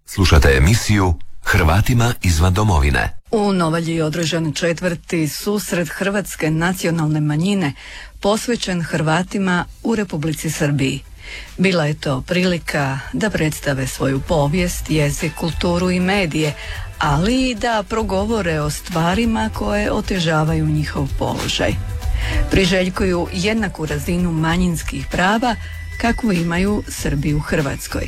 Slušate emisiju Hrvatima izvan domovine. U Novalji je održan 4. susret hrvatske nacionalne manjine posvećen Hrvatima u Republici Srbiji. Bila je to prilika da predstave svoju povijest, jezik, kulturu i medije, ali i da progovore o stvarima koje otežavaju njihov položaj. Priželjkuju jednaku razinu manjinskih prava kakvu imaju Srbi u Hrvatskoj.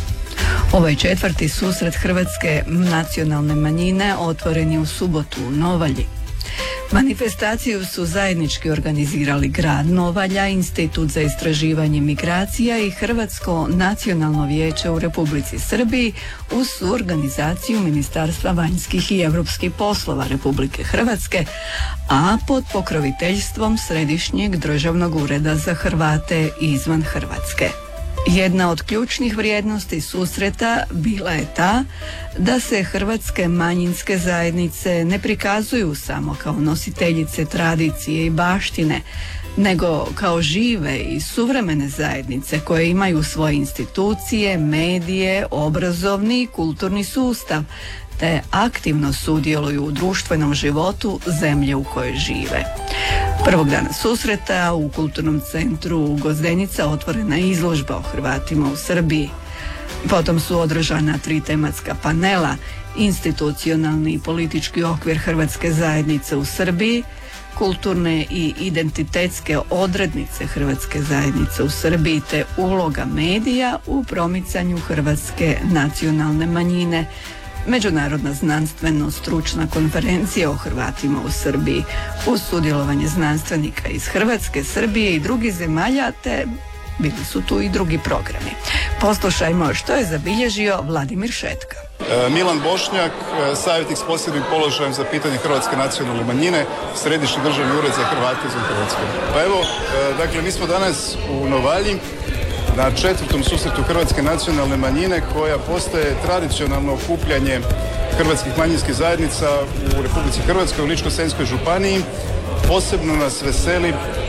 Ovo je 4. susret hrvatske nacionalne manjine otvoren je u subotu u Novalji. Manifestaciju su zajednički organizirali grad Novalja, Institut za istraživanje migracija i Hrvatsko nacionalno vijeće u Republici Srbiji uz suorganizaciju Ministarstva vanjskih i europskih poslova Republike Hrvatske, a pod pokroviteljstvom Središnjeg državnog ureda za Hrvate izvan Hrvatske. Jedna od ključnih vrijednosti susreta bila je ta da se hrvatske manjinske zajednice ne prikazuju samo kao nositeljice tradicije i baštine, nego kao žive i suvremene zajednice koje imaju svoje institucije, medije, obrazovni i kulturni sustav, te aktivno sudjeluju u društvenom životu zemlje u kojoj žive. Prvog dana susreta u Kulturnom centru Gozdenica otvorena je izložba o Hrvatima u Srbiji. Potom su održana 3 tematska panela: institucionalni i politički okvir hrvatske zajednice u Srbiji, kulturne i identitetske odrednice hrvatske zajednice u Srbiji te uloga medija u promicanju hrvatske nacionalne manjine, međunarodna znanstveno-stručna konferencija o Hrvatima u Srbiji uz sudjelovanje znanstvenika iz Hrvatske, Srbije i drugih zemalja, te bili su tu i drugi programi. Poslušajmo što je zabilježio Vladimir Šetka. Milan Bošnjak, savjetnik s posebnim položajem za pitanje hrvatske nacionalne manjine, Središnji državni ured za Hrvate izvan Hrvatske. Pa evo, dakle, mi smo danas u Novalji na 4. susretu hrvatske nacionalne manjine koja postaje tradicionalno okupljanje hrvatskih manjinskih zajednica u Republici Hrvatskoj, u Ličko-senjskoj županiji. Posebno nas veseli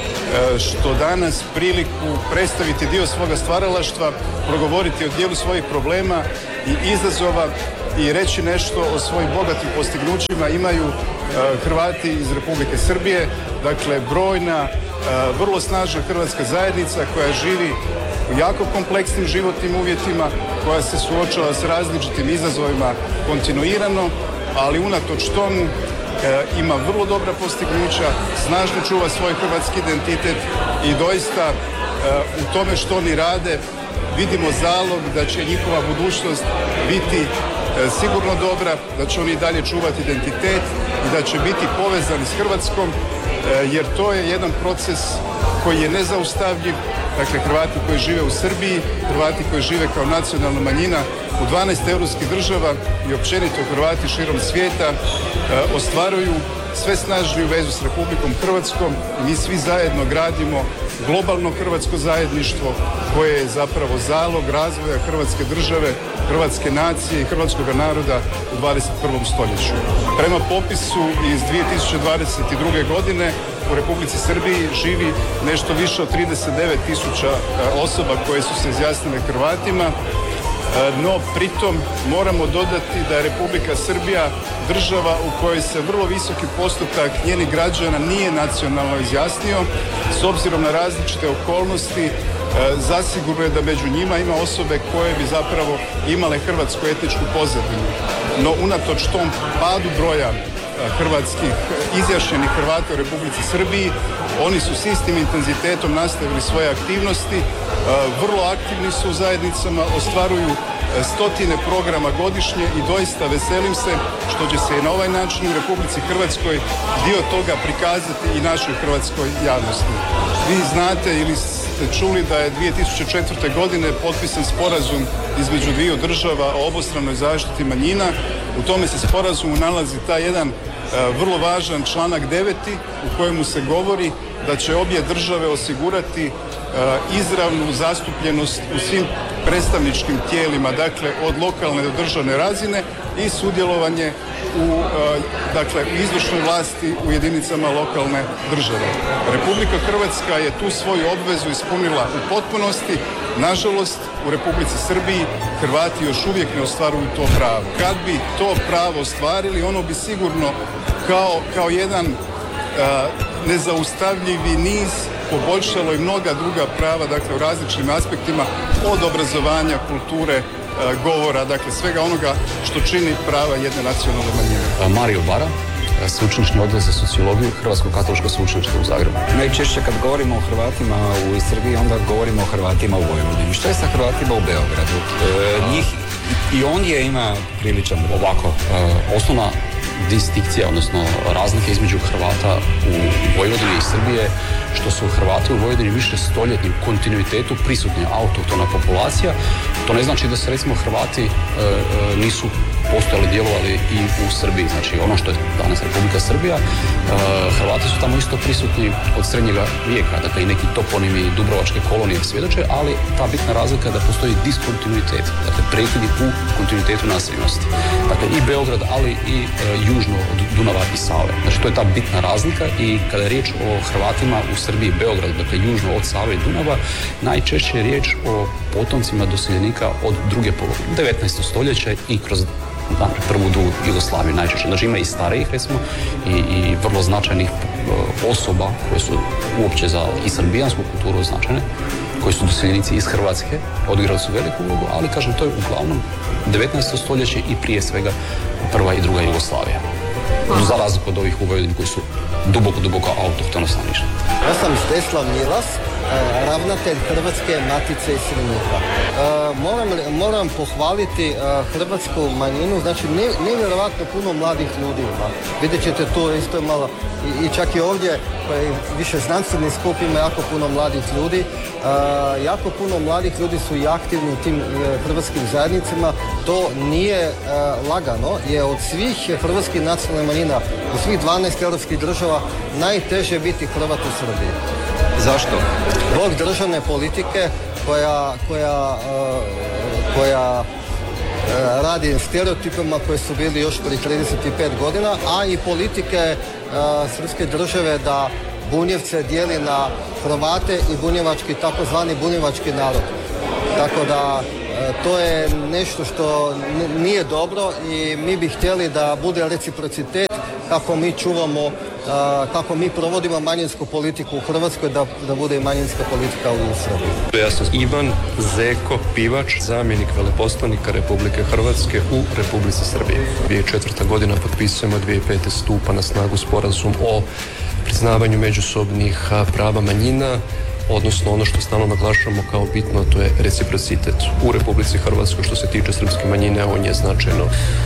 što danas priliku predstaviti dio svoga stvaralaštva, progovoriti o dijelu svojih problema i izazova i reći nešto o svojim bogatim postignućima imaju Hrvati iz Republike Srbije. Dakle, brojna, vrlo snažna hrvatska zajednica koja živi u jako kompleksnim životnim uvjetima, koja se suočava s različitim izazovima kontinuirano, ali unatoč tomu ima vrlo dobra postignuća, snažno čuva svoj hrvatski identitet i doista u tome što oni rade vidimo zalog da će njihova budućnost biti sigurno dobra, da će oni i dalje čuvati identitet i da će biti povezani s Hrvatskom, jer to je jedan proces koji je nezaustavljiv. Dakle, Hrvati koji žive u Srbiji, Hrvati koji žive kao nacionalna manjina u 12 europskih država i općenito Hrvati širom svijeta ostvaruju sve snažniju vezu s Republikom Hrvatskom i mi svi zajedno gradimo globalno hrvatsko zajedništvo koje je zapravo zalog razvoja Hrvatske države, hrvatske nacije i hrvatskog naroda u 21. stoljeću. Prema popisu iz 2022. godine u Republici Srbiji živi nešto više od 39.000 osoba koje su se izjasnile Hrvatima, no pritom moramo dodati da je Republika Srbija država u kojoj se vrlo visoki postotak njenih građana nije nacionalno izjasnio. S obzirom na različite okolnosti, zasigurno je da među njima ima osobe koje bi zapravo imale hrvatsku etničku pozadinu. No unatoč tom padu broja hrvatskih izjašnjenih Hrvata u Republici Srbiji, oni su s istim intenzitetom nastavili svoje aktivnosti, vrlo aktivni su u zajednicama, ostvaruju stotine programa godišnje i doista veselim se što će se i na ovaj način u Republici Hrvatskoj dio toga prikazati i našoj hrvatskoj javnosti. Vi znate ili ste čuli da je 2004. godine potpisan sporazum između dviju država o obostranoj zaštiti manjina. U tome se sporazumu nalazi taj jedan vrlo važan članak 9. u kojemu se govori da će obje države osigurati izravnu zastupljenost u svim predstavničkim tijelima, dakle od lokalne do državne razine i sudjelovanje u izvršnoj vlasti u jedinicama lokalne države. Republika Hrvatska je tu svoju obvezu ispunila u potpunosti. Nažalost, u Republici Srbiji Hrvati još uvijek ne ostvaruju to pravo. Kad bi to pravo ostvarili, ono bi sigurno kao jedan nezaustavljivi niz poboljšalo i mnoga druga prava, dakle u različitim aspektima, od obrazovanja, kulture, govora, dakle svega onoga što čini prava jedne nacionalne manjine. Mario Bara, sveučilišni odjel za sociologiju Hrvatskog katoličkog sveučilišta u Zagrebu. Najčešće kad govorimo o Hrvatima u Srbiji, onda govorimo o Hrvatima u Vojvodini. Što je sa Hrvatima u Beogradu? Njih i ondje ima priličan ovako. Osnovna distinkcija, odnosno razlika između Hrvata u Vojvodini i Srbije, što su Hrvati u Vojvodini više stoljetni u kontinuitetu prisutni autohtona populacija. To ne znači da se recimo Hrvati nisu postojali, djelovali i u Srbiji. Znači ono što je danas Republika Srbija, Hrvati su tamo isto prisutni od srednjega vijeka, dakle i neki toponimi dubrovačke kolonije svjedoče, ali ta bitna razlika je da postoji diskontinuitet, dakle prekidi u kontinuitetu naseljenosti. Dakle i Beograd, ali i južno od Dunava i Save. Znači to je ta bitna razlika i kada je riječ o Hrvatima u Srbiji i Beogradu, dakle južno od Save i Dunava, najčešće je riječ o potomcima doseljenika od druge polovine 19. stoljeća i kroz prvu drugu Jugoslaviju najčešće. Znači ima i starijih recimo i vrlo značajnih osoba koje su uopće za i srbijansku kulturu značajne, koji su doseljenici iz Hrvatske, odigrali su veliku ulogu, ali kažem to je uglavnom 19. stoljeće i prije svega prva i druga Jugoslavija. Za razliku od ovih u Vojvodini koji su duboko autohtono stanovništvo. Ja sam Steslav Milas, ravnatelj Hrvatske matice iseljenika. Moram pohvaliti hrvatsku manjinu, znači nevjerojatno puno mladih ljudi ima. Vidjet ćete tu isto malo i čak i ovdje koji više znanstveni skup ima jako puno mladih ljudi. Jako puno mladih ljudi su i aktivni u tim hrvatskim zajednicama. To nije lagano, je od svih hrvatskih nacionalnih manjina u svih 12 europskih država najteže biti Hrvat u Srbiji. Zašto? Zbog državne politike koja radi stereotipima koji su bili još prije 35 godina, a i politike srpske države da Bunjevce dijeli na Hrvate i bunjevački, takozvani bunjevački narod. Tako da to je nešto što nije dobro i mi bi htjeli da bude reciprocitet kako mi čuvamo, kako mi provodimo manjinsku politiku u Hrvatskoj, da bude i manjinska politika u Srbiji. Ja sam Ivan Zeko Pivač, zamjenik veleposlanika Republike Hrvatske u Republici Srbiji. 2004. godina potpisujemo, 2005. stupa na snagu sporazum o priznavanju međusobnih prava manjina, odnosno ono što stalno naglašavamo kao bitno, to je reciprocitet. U Republici Hrvatskoj što se tiče srpske manjine, on je značajno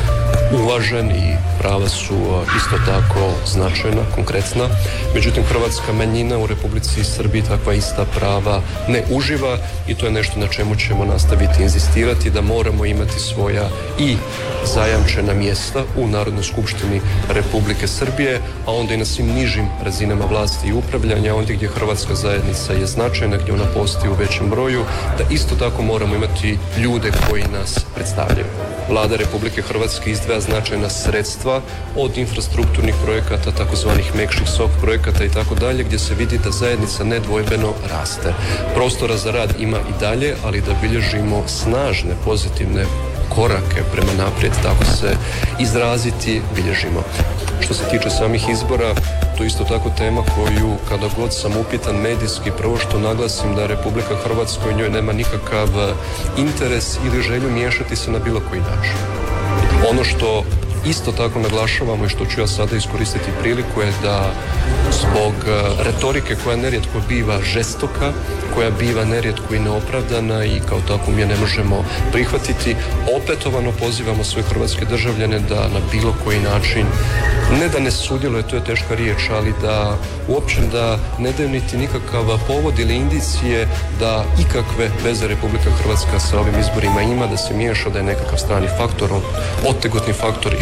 uvažen i prava su isto tako značajna, konkretna. Međutim, hrvatska manjina u Republici Srbiji takva ista prava ne uživa i to je nešto na čemu ćemo nastaviti inzistirati, da moramo imati svoja i zajamčena mjesta u Narodnoj skupštini Republike Srbije, a onda i na svim nižim razinama vlasti i upravljanja, ondje gdje hrvatska zajednica je značajna, gdje ona postoji u većem broju, da isto tako moramo imati ljude koji nas predstavljaju. Vlada Republike Hrvatske izdvaja značajna sredstva od infrastrukturnih projekata, takozvanih mekših soft projekata i tako dalje, gdje se vidi da zajednica nedvojbeno raste. Prostora za rad ima i dalje, ali da bilježimo snažne pozitivne korake prema naprijed, tako se izraziti, bilježimo. Što se tiče samih izbora, to je isto tako tema koju kada god sam upitan medijski, prvo što naglasim da Republika Hrvatska u njoj nema nikakav interes ili želju miješati se na bilo koji način. Ono što isto tako naglašavamo i što ću ja sada iskoristiti priliku je da zbog retorike koja nerijetko biva žestoka, koja biva nerijetko i neopravdana i kao takvu mi je ne možemo prihvatiti, opetovano pozivamo sve hrvatske državljane da na bilo koji način, ne da ne sudjeluje, to je teška riječ, ali da uopće da ne daju niti nikakav povod ili indicije da ikakve veze Republika Hrvatska sa ovim izborima ima, da se miješa, da je nekakav strani faktor, otegotni faktor ili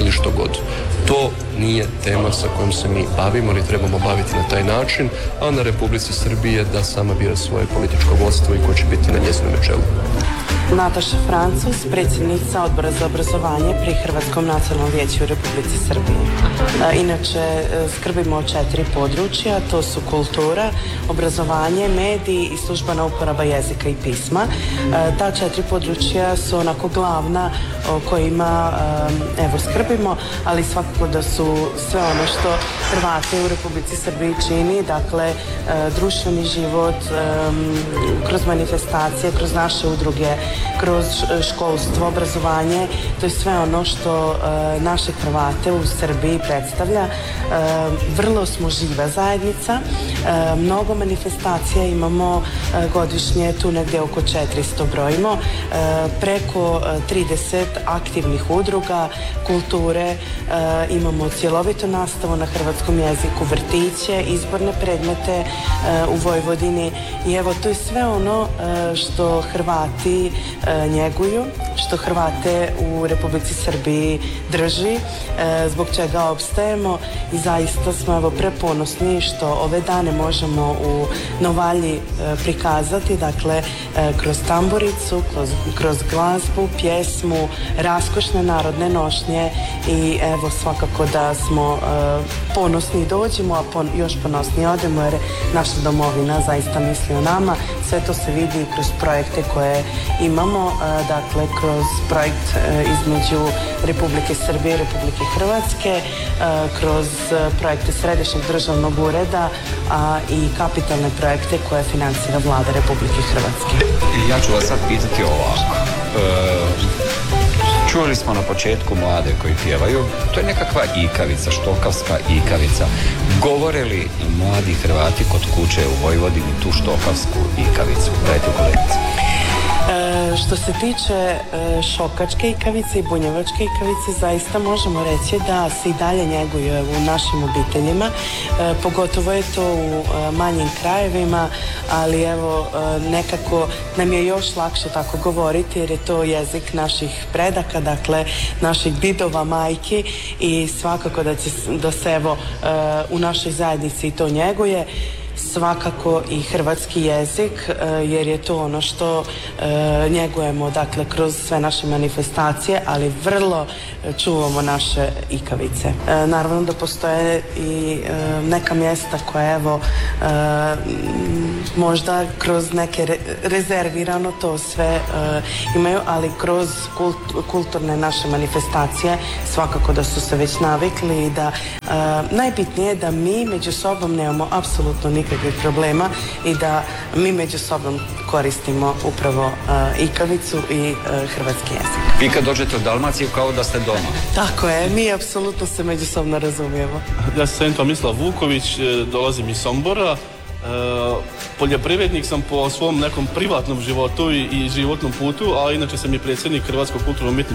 bili što god. To nije tema sa kojom se mi bavimo, ni trebamo baviti na taj način, a na Republici Srbiji je da sama bira svoje političko vodstvo i ko će biti na njezinom čelu. Nataša Francus, predsjednica Odbora za obrazovanje pri Hrvatskom nacionalnom vijeću u Republici Srbiji. Inače, skrbimo o 4 područja, to su kultura, obrazovanje, mediji i službena uporaba jezika i pisma. Ta 4 područja su onako glavna o kojima skrbimo, ali svakako da su sve ono što Hrvate u Republici Srbiji čini, dakle, društveni život, kroz manifestacije, kroz naše udruge, kroz školstvo, obrazovanje, to je sve ono što naše Hrvate u Srbiji predstavlja. Vrlo smo živa zajednica, mnogo manifestacija imamo godišnje, tu negdje oko 400 brojimo, preko 30 aktivnih udruga, kulture, imamo cjelovitu nastavu na hrvatskom jeziku, vrtiće, izborne predmete u Vojvodini i evo to je sve ono što Hrvati njeguju, što Hrvate u Republici Srbiji drži, zbog čega opstajemo i zaista smo evo preponosni što ove dane možemo u Novalji prikazati, dakle kroz tamburicu, kroz glazbu, pjesmu, raskošne narodne nošnje i evo svakako da smo ponosni dođemo, a još ponosniji odemo jer naša domovina zaista misli o nama. Sve to se vidi kroz projekte koje imamo, dakle kroz projekt između Republike Srbije i Republike Hrvatske, kroz projekte Središnjeg državnog ureda i kapitalne projekte koje financira Vlada Republike Hrvatske. Ja ću vas sad pitati ovako. Čuli smo na početku mlade koji pjevaju, to je nekakva ikavica, štokavska ikavica. Govore li mladi Hrvati kod kuće u Vojvodini tu štokavsku ikavicu? Dajte kolegice. Što se tiče šokačke ikavice i bunjevačke ikavice, zaista možemo reći da se i dalje njeguje u našim obiteljima, pogotovo je to u manjim krajevima, ali evo nekako nam je još lakše tako govoriti jer je to jezik naših predaka, dakle naših didova, majki i svakako da se evo u našoj zajednici i to njeguje. Svakako i hrvatski jezik jer je to ono što njegujemo dakle kroz sve naše manifestacije, ali vrlo čuvamo naše ikavice. Naravno da postoje i neka mjesta koja evo možda kroz neke rezervirano to sve imaju, ali kroz kulturne naše manifestacije svakako da su se već navikli i da najbitnije je da mi među sobom nemamo apsolutno nikakvih problema i da mi među sobom koristimo upravo ikavicu i hrvatski jezik. Vi kad dođete u Dalmaciju kao da ste doma. Tako je, mi apsolutno se međusobno razumijemo. Ja sam Tomislav Vuković, dolazim iz Sombora. Poljoprivrednik sam po svom nekom privatnom životu i životnom putu, a inače sam i predsjednik Hrvatskog kulturno-umjetničkog